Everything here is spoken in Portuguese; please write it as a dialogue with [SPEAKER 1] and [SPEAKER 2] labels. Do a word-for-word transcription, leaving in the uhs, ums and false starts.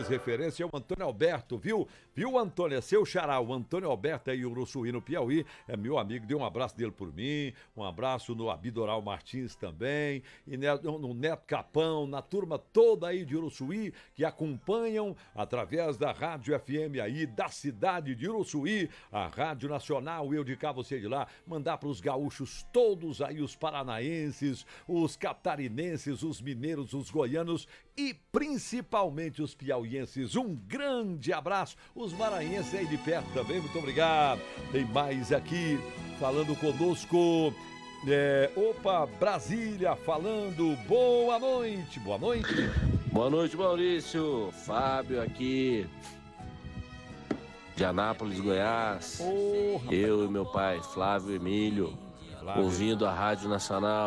[SPEAKER 1] referência é o Antônio Alberto, viu? Viu, Antônio? É seu xará, o Antônio Alberto aí, o Uruçuí, no Piauí, é meu amigo, dê um abraço dele por mim, um abraço no Abidoral Martins também, e no Neto Capão, na turma toda aí de Uruçuí, que acompanham através da Rádio F M aí, da cidade de Uruçuí, a Rádio Nacional, eu de cá, você de lá, mandar para os gaúchos todos aí, os paranaenses, os catarinenses, os mineiros, os goianos e principalmente os piauienses. Um grande abraço, os maranhenses aí de perto também, muito obrigado. Tem mais aqui falando conosco. É, opa, Brasília falando, boa noite, boa noite.
[SPEAKER 2] Boa noite, Maurício, Fábio aqui de Anápolis, Goiás.
[SPEAKER 1] Oh,
[SPEAKER 2] eu e meu pai, Flávio Emílio, Flávio. Ouvindo a Rádio Nacional.